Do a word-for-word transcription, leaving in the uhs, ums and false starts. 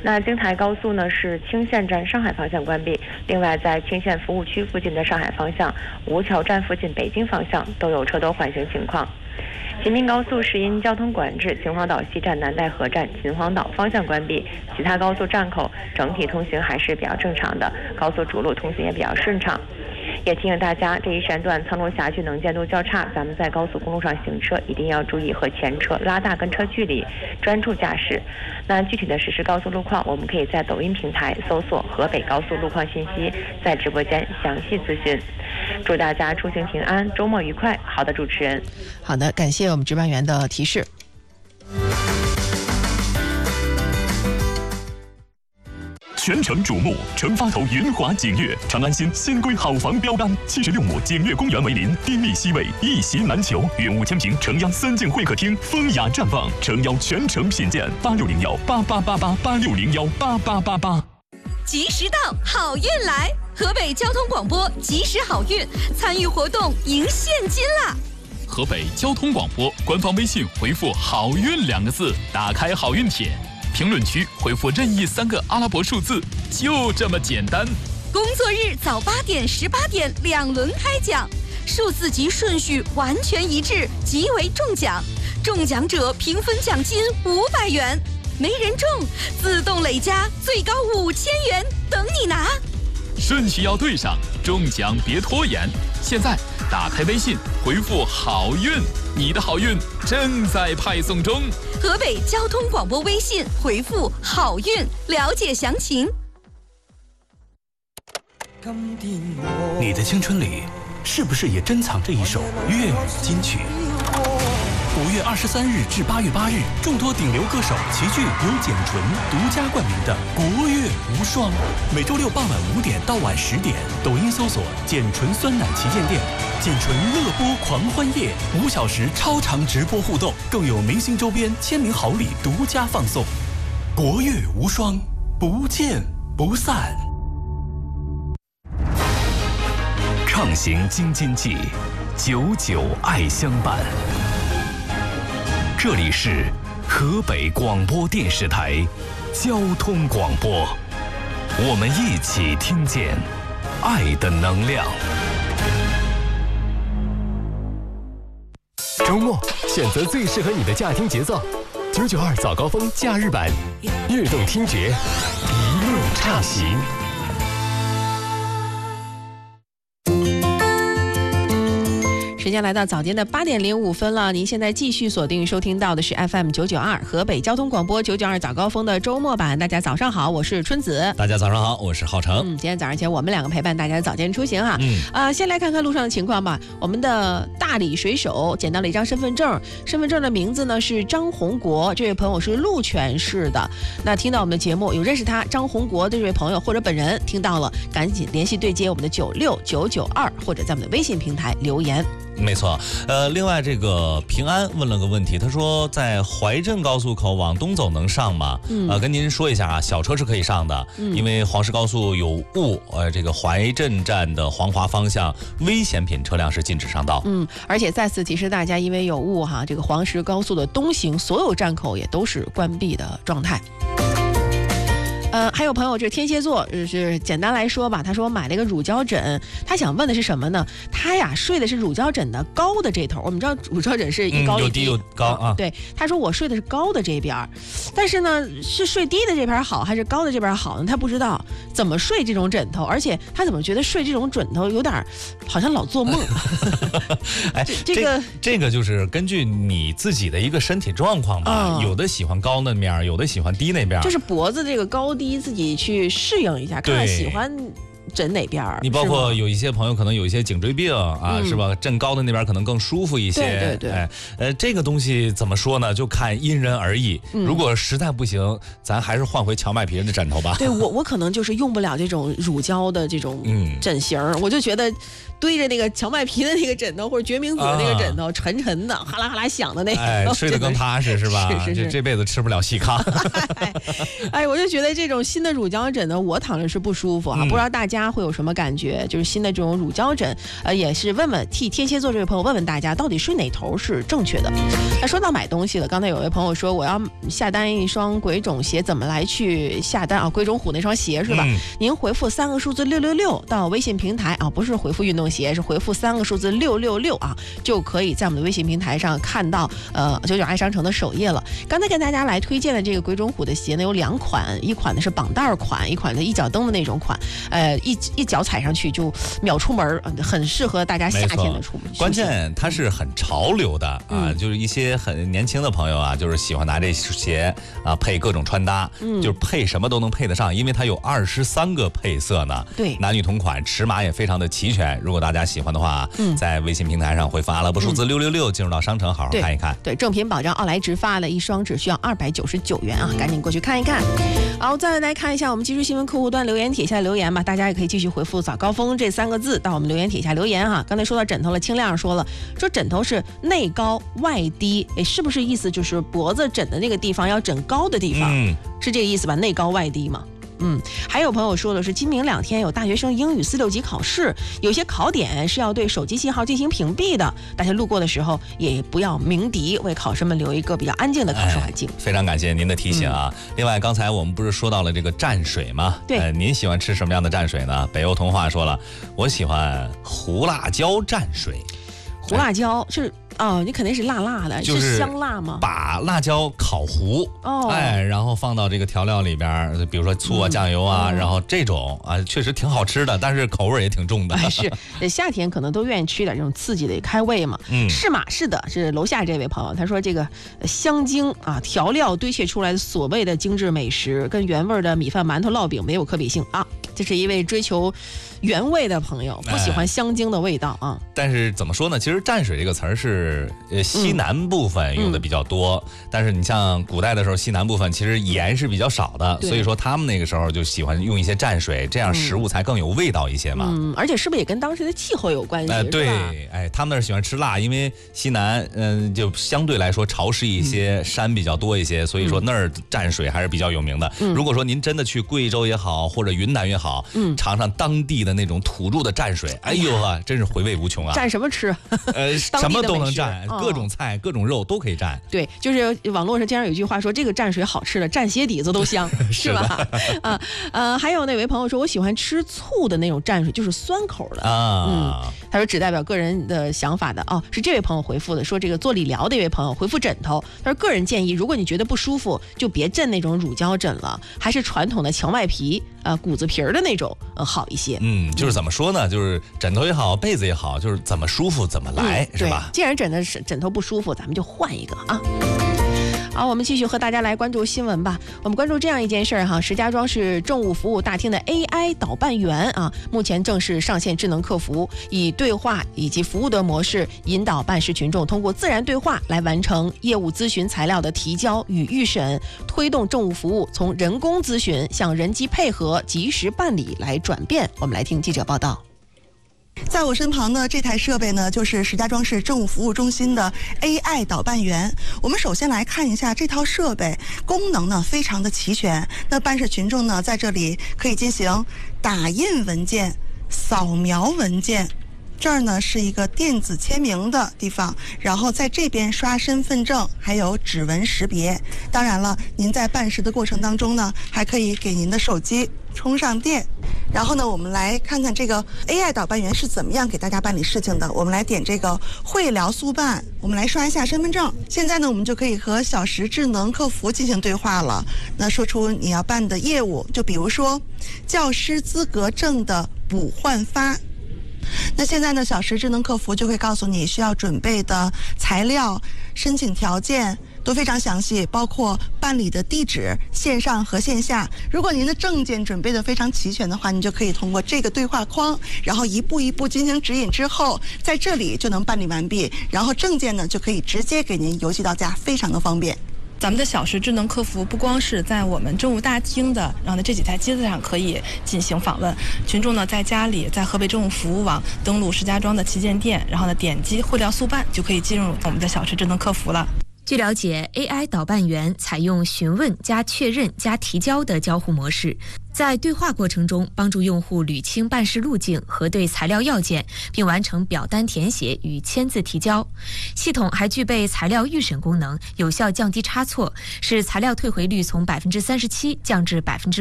那京台高速呢是青县站上海方向关闭，另外在青县服务区附近的上海方向、吴桥站附近北京方向都有车多缓行情况。秦滨高速是因交通管制，秦皇岛西站南戴河站秦皇岛方向关闭，其他高速站口整体通行还是比较正常的，高速主路通行也比较顺畅。也提醒大家，这一山段苍龙峡距能见度较差，咱们在高速公路上行车一定要注意和前车拉大跟车距离，专注驾驶。那具体的实时高速路况，我们可以在抖音平台搜索河北高速路况信息，在直播间详细咨询。祝大家出行平安，周末愉快。好的，主持人。 好的，感谢我们值班员的提示。 全城瞩目，成发头云华景悦，长安新新规好房标杆，七十六亩景悦公园为邻，低密西位，一席难求，远五千平城央三进会客厅，风雅绽放，诚邀全城品鉴。八六零幺八八八八八六零幺八八八八。 及时到，好运来！河北交通广播及时好运，参与活动赢现金啦！ 河北交通广播官方微信回复“好运”两个字，打开好运帖。评论区回复任意三个阿拉伯数字，就这么简单。 工作日早八点、十八点两轮开奖，数字及顺序完全一致，即为中奖。中奖者平分奖金五百元，没人中自动累加，最高五千元等你拿。 顺序要对上，中奖别拖延。现在打开微信，回复“好运”，你的好运正在派送中。 河北交通广播微信回复“好运”，了解详情。 你的青春里，是不是也珍藏着一首粤语金曲？五月二十三日至八月八日，众多顶流歌手齐聚由简纯独家冠名的国乐无双。每周六傍晚五点到晚十点，抖音搜索“简纯酸奶旗舰店”，简纯乐播狂欢夜，五小时超长直播互动，更有明星周边、签名好礼独家放送。国乐无双，不见不散。 畅行京津冀，久久爱相伴。这里是河北广播电视台交通广播，我们一起听见爱的能量。 周末选择最适合你的驾听节奏，九九二早高峰假日版，悦动听觉，一路畅行。 时间来到早间的八点零五分了，您现在继续锁定收听到的是 F M 九九二河北交通广播九九二早高峰的周末版。大家早上好，我是春子。 大家早上好，我是浩成。 嗯，今天早上前我们两个陪伴大家的早间出行哈。 嗯， 呃，先来看看路上的情况吧。我们的大理水手捡到了一张身份证，身份证的名字呢是张红国，这位朋友是鹿泉市的。那听到我们的节目，有认识他张红国的这位朋友或者本人听到了，赶紧联系对接我们的九六九九二，或者在我们的微信平台留言。 没错，呃，另外这个平安问了个问题，他说在怀镇高速口往东走能上吗？嗯，呃，跟您说一下啊，小车是可以上的，嗯、因为黄石高速有雾，呃，这个怀镇站的黄华方向危险品车辆是禁止上道。 嗯，而且再次提示大家，因为有雾哈，这个黄石高速的东行所有站口也都是关闭的状态。呃，还有朋友，这天蝎座，就是简单来说吧，他说买了一个乳胶枕，他想问的是什么呢？他呀睡的是乳胶枕的高的这头，我们知道乳胶枕是一高一低， 嗯、有低有高啊。 对，他说我睡的是高的这边，但是呢，是睡低的这边好还是高的这边好呢？他不知道怎么睡这种枕头，而且他怎么觉得睡这种枕头有点好像老做梦。 哎，这个这, 这个就是根据你自己的一个身体状况吧，嗯、有的喜欢高那面，有的喜欢低那边， 就是脖子这个高低自己去适应一下，看看喜欢枕哪边。 你包括有一些朋友可能有一些颈椎病啊， 嗯、 是吧？枕高的那边可能更舒服一些。 对对对。 哎，呃，这个东西怎么说呢？就看因人而异。嗯、如果实在不行，咱还是换回荞麦皮的枕头吧。 对我，我可能就是用不了这种乳胶的这种枕型，嗯、我就觉得堆着那个荞麦皮的那个枕头，或者决明子的那个枕头，啊、沉沉的，哈啦哈啦响的那个， 哎，睡得更踏实是吧？ 是是是， 这这辈子吃不了细糠。 哎，我就觉得这种新的乳胶枕呢，我躺着是不舒服啊，嗯、不知道大家。 家会有什么感觉？就是新的这种乳胶枕，呃，也是问问替天蝎座这位朋友问问大家，到底是哪头是正确的？那说到买东西了，刚才有位朋友说我要下单一双鬼冢鞋，怎么来去下单啊？鬼冢虎那双鞋是吧？嗯、您回复三个数字六六六到微信平台啊，不是回复运动鞋，是回复三个数字六六六啊，就可以在我们的微信平台上看到呃九九爱商城的首页了。刚才跟大家来推荐的这个鬼冢虎的鞋呢，有两款，一款呢是绑带款，一款的一脚蹬的那种款，呃，一一脚踩上去就秒出门，很适合大家夏天的出门。 关键它是很潮流的啊、嗯，就是一些很年轻的朋友啊，就是喜欢拿这鞋啊配各种穿搭，嗯、就是配什么都能配得上，因为它有二十三个配色呢， 对， 男女同款，尺码也非常的齐全。如果大家喜欢的话，嗯、在微信平台上回复阿拉伯数字六六六，进入到商城好好看一看。 对，对正品保障，奥莱直发的一双只需要二百九十九元啊，赶紧过去看一看。好，再来看一下我们即时新闻客户端留言帖下留言吧，大家也可以继续回复早高峰这三个字到我们留言帖下留言哈。刚才说到枕头了，清亮说了，说枕头是内高外低，哎，是不是意思就是脖子枕的那个地方要枕高的地方？嗯，是这个意思吧？内高外低嘛。嗯，还有朋友说的是，今明两天有大学生英语四六级考试，有些考点是要对手机信号进行屏蔽的，大家路过的时候也不要鸣笛，为考生们留一个比较安静的考试环境。 哎、非常感谢您的提醒啊！嗯、另外，刚才我们不是说到了这个蘸水吗？ 对、 呃，您喜欢吃什么样的蘸水呢？北欧童话说了，我喜欢胡辣椒蘸水。 胡辣椒是。哎哦，你肯定是辣辣的， 就是香辣吗？ 把辣椒烤糊，哦，哎，然后放到这个调料里边，比如说醋啊、酱油啊，嗯、然后这种啊，确实挺好吃的，但是口味也挺重的。 哎、是，夏天可能都愿意吃一点这种刺激的开胃嘛。嗯，是吗？是的，是楼下这位朋友，他说这个香精啊，调料堆砌出来的所谓的精致美食，跟原味的米饭、馒头、烙饼没有可比性啊。这是一位追求原味的朋友，不喜欢香精的味道啊。 哎、但是怎么说呢？其实蘸水这个词儿是呃西南部分用的比较多，嗯、但是你像古代的时候，西南部分其实盐是比较少的，所以说他们那个时候就喜欢用一些蘸水，这样食物才更有味道一些嘛。 嗯，而且是不是也跟当时的气候有关系？ 呃，对，哎，他们那儿喜欢吃辣，因为西南嗯、呃、就相对来说潮湿一些，嗯、山比较多一些，所以说那儿蘸水还是比较有名的。嗯、如果说您真的去贵州也好，或者云南也好，好，嗯，尝尝当地的那种土著的蘸水，哎呦啊，真是回味无穷啊！ 蘸什么吃？ 呃，什么都能蘸，哦、各种菜、各种肉都可以蘸。 对，就是网络上经常有一句话说，这个蘸水好吃的，蘸鞋底子都香，是吧？啊呃，还有那位朋友说，我喜欢吃醋的那种蘸水，就是酸口的啊。嗯，他说只代表个人的想法的哦，是这位朋友回复的，说这个做理疗的一位朋友回复枕头，他说个人建议，如果你觉得不舒服，就别枕那种乳胶枕了，还是传统的荞麦皮。呃，骨子皮儿的那种，呃，好一些。 嗯，就是怎么说呢？就是枕头也好，被子也好，就是怎么舒服怎么来， 嗯、 是吧？ 既然枕的是枕头不舒服，咱们就换一个啊。好，我们继续和大家来关注新闻吧。我们关注这样一件事儿哈，石家庄市政务服务大厅的 A I 导办员啊，目前正式上线智能客服，以对话以及服务的模式引导办事群众通过自然对话来完成业务咨询材料的提交与预审，推动政务服务从人工咨询向人机配合、及时办理来转变。我们来听记者报道。 在我身旁的这台设备呢，就是石家庄市政务服务中心的 A I 导办员。我们首先来看一下这套设备，功能呢非常的齐全。那办事群众呢，在这里可以进行打印文件、扫描文件。这儿呢是一个电子签名的地方，然后在这边刷身份证，还有指纹识别。当然了，您在办事的过程当中呢，还可以给您的手机充上电。然后呢，我们来看看这个 A I 导办员是怎么样给大家办理事情的。我们来点这个会聊速办，我们来刷一下身份证。现在呢，我们就可以和小时智能客服进行对话了。那说出你要办的业务，就比如说教师资格证的补换发。那现在呢，小时智能客服就会告诉你需要准备的材料、申请条件都非常详细，包括办理的地址、线上和线下。如果您的证件准备的非常齐全的话，你就可以通过这个对话框，然后一步一步进行指引之后，在这里就能办理完毕，然后证件呢就可以直接给您邮寄到家，非常的方便。 咱们的小时智能客服不光是在我们政务大厅的，然后呢这几台机子上可以进行访问，群众呢在家里在河北政务服务网登录石家庄的旗舰店，然后呢点击会聊速办就可以进入我们的小时智能客服了。 据了解 ，A I 导办员采用询问加确认加提交的交互模式，在对话过程中帮助用户捋清办事路径、核对材料要件，并完成表单填写与签字提交。系统还具备材料预审功能，有效降低差错，使材料退回率从百分之三十七降至百分之